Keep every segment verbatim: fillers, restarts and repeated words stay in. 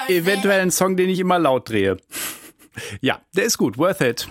eventuell ein Song, den ich immer laut drehe. Ja, der ist gut, worth it.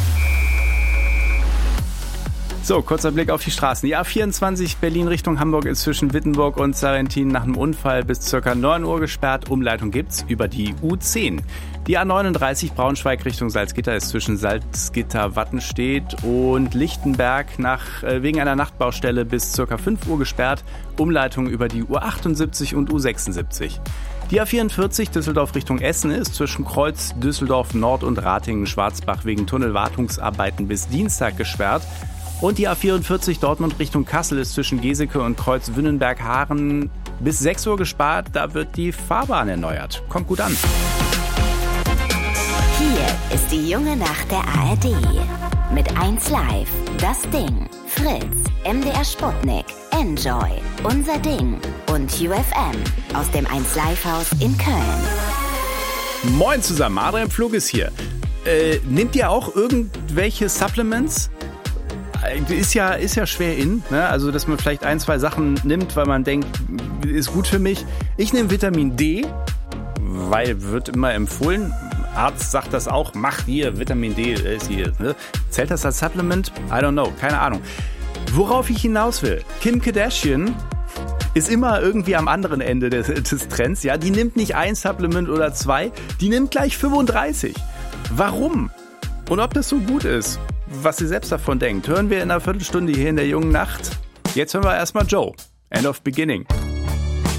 So, kurzer Blick auf die Straßen. Die A vierundzwanzig Berlin Richtung Hamburg ist zwischen Wittenburg und Sarrentin nach einem Unfall bis ca. neun Uhr gesperrt. Umleitung gibt's über die U zehn. Die A neununddreißig Braunschweig Richtung Salzgitter ist zwischen Salzgitter-Wattenstedt und Lichtenberg nach, äh, wegen einer Nachtbaustelle bis ca. fünf Uhr gesperrt. Umleitung über die U achtundsiebzig und U sechsundsiebzig. Die A vierundvierzig Düsseldorf Richtung Essen ist zwischen Kreuz, Düsseldorf Nord und Ratingen-Schwarzbach wegen Tunnelwartungsarbeiten bis Dienstag gesperrt. Und die A vierundvierzig Dortmund Richtung Kassel ist zwischen Geseke und Kreuz Wünnenberg-Haaren bis sechs Uhr gespart. Da wird die Fahrbahn erneuert. Kommt gut an. Hier ist die junge Nacht der A R D. Mit eins Live, Das Ding, Fritz, M D R Sputnik, Enjoy, Unser Ding und U F M aus dem eins Live Haus in Köln. Moin zusammen, Adrian Pflug ist hier. Äh, nehmt ihr auch irgendwelche Supplements? Ist ja, ist ja schwer in, ne? Also dass man vielleicht ein, zwei Sachen nimmt, weil man denkt, ist gut für mich. Ich nehme Vitamin D, weil wird immer empfohlen. Arzt sagt das auch, mach hier, Vitamin D ist hier. Ne? Zählt das als Supplement? I don't know, keine Ahnung. Worauf ich hinaus will, Kim Kardashian ist immer irgendwie am anderen Ende des, des Trends. Ja, die nimmt nicht ein Supplement oder zwei, die nimmt gleich fünfunddreißig. Warum? Und ob das so gut ist? Was sie selbst davon denkt, hören wir in einer Viertelstunde hier in der jungen Nacht. Jetzt hören wir erstmal Joe. End of Beginning.